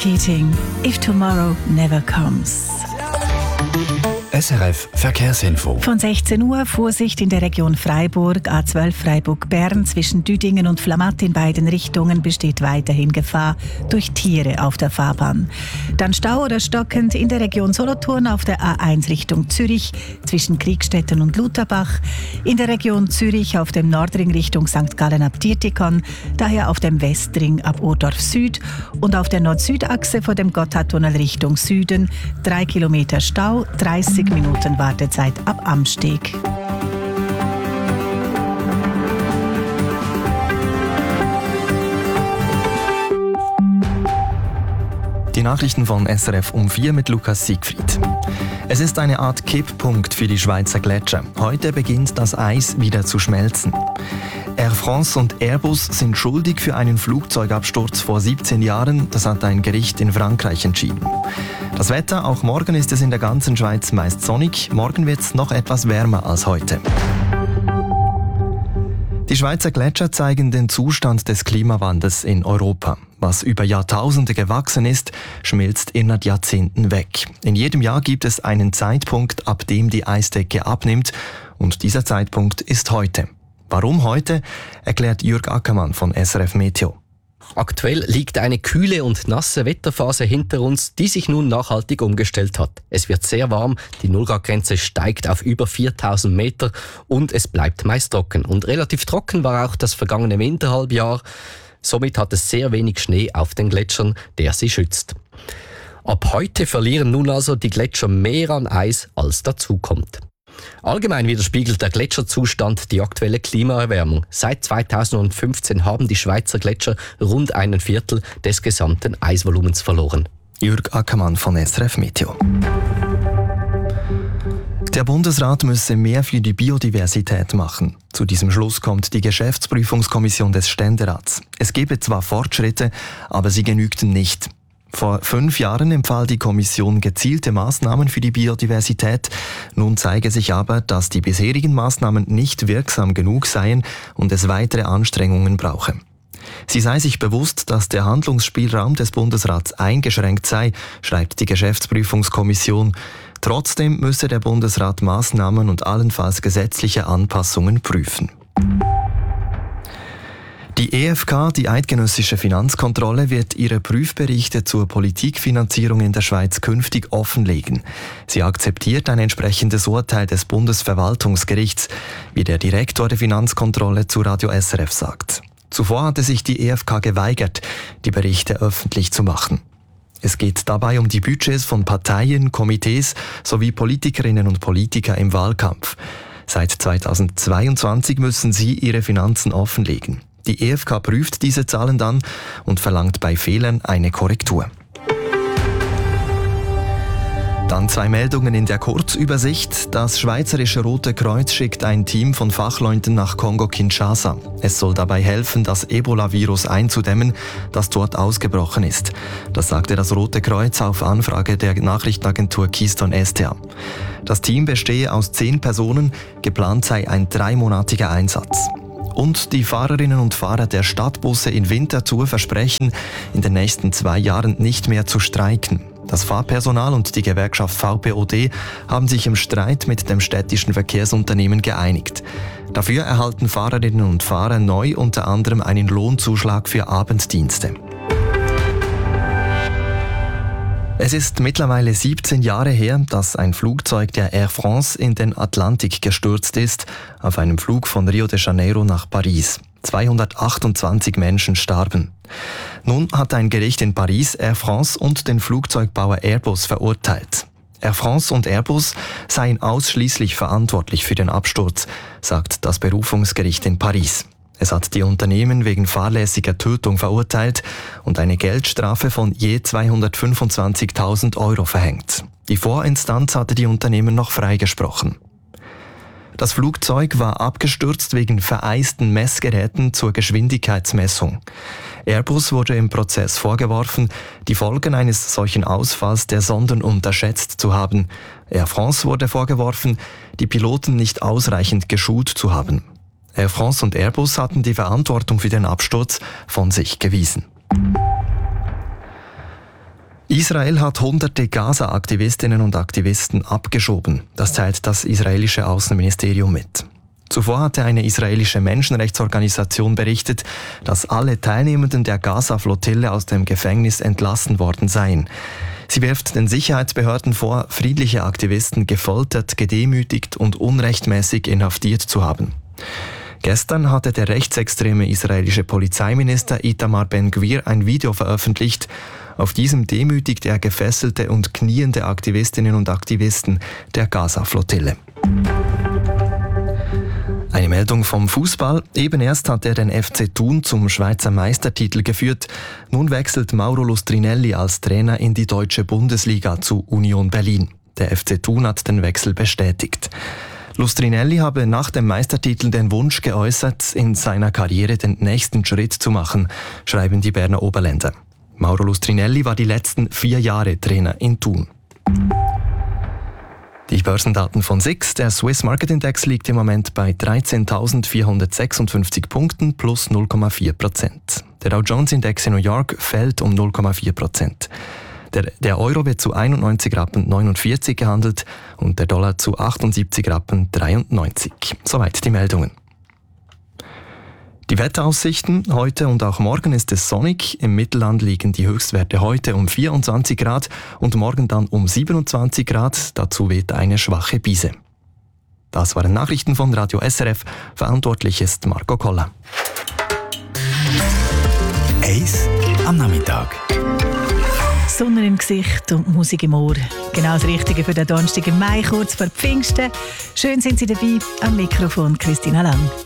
Keating, If Tomorrow Never Comes. SRF Verkehrsinfo. Von 16 Uhr Vorsicht in der Region Freiburg, A12 Freiburg-Bern zwischen Düdingen und Flamatt in beiden Richtungen besteht weiterhin Gefahr durch Tiere auf der Fahrbahn. Dann Stau oder stockend in der Region Solothurn auf der A1 Richtung Zürich zwischen Kriegstetten und Lutherbach, in der Region Zürich auf dem Nordring Richtung St. Gallen ab Dietikon, daher auf dem Westring ab Ohrdorf Süd und auf der Nord-Süd-Achse vor dem Gotthardtunnel Richtung Süden 3 Kilometer Stau, 30 Minuten Wartezeit ab Amsteg. Die Nachrichten von SRF um 4 mit Lukas Siegfried. Es ist eine Art Kipppunkt für die Schweizer Gletscher. Heute beginnt das Eis wieder zu schmelzen. Air France und Airbus sind schuldig für einen Flugzeugabsturz vor 17 Jahren. Das hat ein Gericht in Frankreich entschieden. Das Wetter, auch morgen ist es in der ganzen Schweiz meist sonnig. Morgen wird es noch etwas wärmer als heute. Die Schweizer Gletscher zeigen den Zustand des Klimawandels in Europa. Was über Jahrtausende gewachsen ist, schmilzt innerhalb Jahrzehnten weg. In jedem Jahr gibt es einen Zeitpunkt, ab dem die Eisdecke abnimmt. Und dieser Zeitpunkt ist heute. Warum heute, erklärt Jürg Ackermann von SRF Meteo. Aktuell liegt eine kühle und nasse Wetterphase hinter uns, die sich nun nachhaltig umgestellt hat. Es wird sehr warm, die 0-Grad-Grenze steigt auf über 4000 Meter und es bleibt meist trocken. Und relativ trocken war auch das vergangene Winterhalbjahr. Somit hat es sehr wenig Schnee auf den Gletschern, der sie schützt. Ab heute verlieren nun also die Gletscher mehr an Eis, als dazukommt. Allgemein widerspiegelt der Gletscherzustand die aktuelle Klimaerwärmung. Seit 2015 haben die Schweizer Gletscher rund 1/4 des gesamten Eisvolumens verloren. Jürg Ackermann von SRF Meteo. Der Bundesrat müsse mehr für die Biodiversität machen. Zu diesem Schluss kommt die Geschäftsprüfungskommission des Ständerats. Es gebe zwar Fortschritte, aber sie genügten nicht. Vor 5 Jahren empfahl die Kommission gezielte Maßnahmen für die Biodiversität. Nun zeige sich aber, dass die bisherigen Maßnahmen nicht wirksam genug seien und es weitere Anstrengungen brauche. Sie sei sich bewusst, dass der Handlungsspielraum des Bundesrats eingeschränkt sei, schreibt die Geschäftsprüfungskommission. Trotzdem müsse der Bundesrat Maßnahmen und allenfalls gesetzliche Anpassungen prüfen. Die EFK, die Eidgenössische Finanzkontrolle, wird ihre Prüfberichte zur Politikfinanzierung in der Schweiz künftig offenlegen. Sie akzeptiert ein entsprechendes Urteil des Bundesverwaltungsgerichts, wie der Direktor der Finanzkontrolle zu Radio SRF sagt. Zuvor hatte sich die EFK geweigert, die Berichte öffentlich zu machen. Es geht dabei um die Budgets von Parteien, Komitees sowie Politikerinnen und Politiker im Wahlkampf. Seit 2022 müssen sie ihre Finanzen offenlegen. Die EFK prüft diese Zahlen dann und verlangt bei Fehlern eine Korrektur. Dann 2 Meldungen in der Kurzübersicht. Das Schweizerische Rote Kreuz schickt ein Team von Fachleuten nach Kongo-Kinshasa. Es soll dabei helfen, das Ebola-Virus einzudämmen, das dort ausgebrochen ist. Das sagte das Rote Kreuz auf Anfrage der Nachrichtenagentur Keystone STA. Das Team bestehe aus 10 Personen, geplant sei ein 3-monatiger Einsatz. Und die Fahrerinnen und Fahrer der Stadtbusse in Winterthur versprechen, in den nächsten 2 Jahren nicht mehr zu streiken. Das Fahrpersonal und die Gewerkschaft VPOD haben sich im Streit mit dem städtischen Verkehrsunternehmen geeinigt. Dafür erhalten Fahrerinnen und Fahrer neu unter anderem einen Lohnzuschlag für Abenddienste. Es ist mittlerweile 17 Jahre her, dass ein Flugzeug der Air France in den Atlantik gestürzt ist, auf einem Flug von Rio de Janeiro nach Paris. 228 Menschen starben. Nun hat ein Gericht in Paris Air France und den Flugzeugbauer Airbus verurteilt. Air France und Airbus seien ausschließlich verantwortlich für den Absturz, sagt das Berufungsgericht in Paris. Es hat die Unternehmen wegen fahrlässiger Tötung verurteilt und eine Geldstrafe von je 225.000 € verhängt. Die Vorinstanz hatte die Unternehmen noch freigesprochen. Das Flugzeug war abgestürzt wegen vereisten Messgeräten zur Geschwindigkeitsmessung. Airbus wurde im Prozess vorgeworfen, die Folgen eines solchen Ausfalls der Sonden unterschätzt zu haben. Air France wurde vorgeworfen, die Piloten nicht ausreichend geschult zu haben. Air France und Airbus hatten die Verantwortung für den Absturz von sich gewiesen. Israel hat hunderte Gaza-Aktivistinnen und Aktivisten abgeschoben. Das teilt das israelische Außenministerium mit. Zuvor hatte eine israelische Menschenrechtsorganisation berichtet, dass alle Teilnehmenden der Gaza-Flottille aus dem Gefängnis entlassen worden seien. Sie wirft den Sicherheitsbehörden vor, friedliche Aktivisten gefoltert, gedemütigt und unrechtmäßig inhaftiert zu haben. Gestern hatte der rechtsextreme israelische Polizeiminister Itamar Ben-Gvir ein Video veröffentlicht. Auf diesem demütigt er gefesselte und kniende Aktivistinnen und Aktivisten der Gaza-Flottille. Eine Meldung vom Fußball. Eben erst hat er den FC Thun zum Schweizer Meistertitel geführt. Nun wechselt Mauro Lustrinelli als Trainer in die deutsche Bundesliga zu Union Berlin. Der FC Thun hat den Wechsel bestätigt. Lustrinelli habe nach dem Meistertitel den Wunsch geäußert, in seiner Karriere den nächsten Schritt zu machen, schreiben die Berner Oberländer. Mauro Lustrinelli war die letzten 4 Jahre Trainer in Thun. Die Börsendaten von SIX. Der Swiss Market Index liegt im Moment bei 13.456 Punkten plus 0,4%. Der Dow Jones Index in New York fällt um 0,4%. Der Euro wird zu 91,49 Rappen gehandelt und der Dollar zu 78,93 Rappen. Soweit die Meldungen. Die Wetteraussichten. Heute und auch morgen ist es sonnig. Im Mittelland liegen die Höchstwerte heute um 24 Grad und morgen dann um 27 Grad. Dazu weht eine schwache Brise. Das waren Nachrichten von Radio SRF. Verantwortlich ist Marco Koller. Eis am Nachmittag. Sonne im Gesicht und Musik im Ohr. Genau das Richtige für den Donnerstag im Mai, kurz vor Pfingsten. Schön sind Sie dabei. Am Mikrofon Christina Lang.